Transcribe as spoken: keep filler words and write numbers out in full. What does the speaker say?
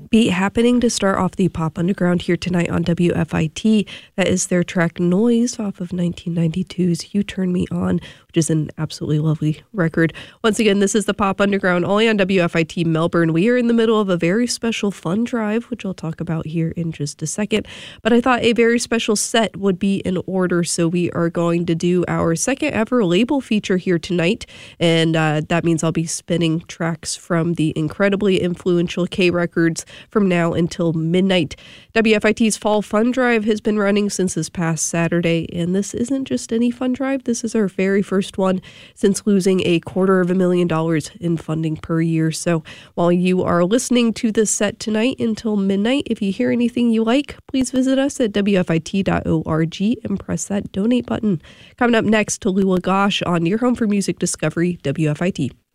beat happening to start off the Pop Underground here tonight on W F I T. That is their track Noise off of nineteen ninety-two's You Turn Me On, which is an absolutely lovely record. Once again, this is the Pop Underground, only on W F I T Melbourne. We are in the middle of a very special fun drive, which I'll talk about here in just a second. But I thought a very special set would be in order, so we are going to do our second ever label feature here tonight. And uh, that means I'll be spinning tracks from the incredibly influential K Records from now until midnight. W F I T's Fall Fun Drive has been running since this past Saturday, and this isn't just any fun drive. This is our very first one since losing a quarter of a million dollars in funding per year. So while you are listening to this set tonight until midnight, if you hear anything you like, please visit us at W F I T dot org and press that donate button. Coming up next, Tallulah Gosh on your home for music discovery, W F I T.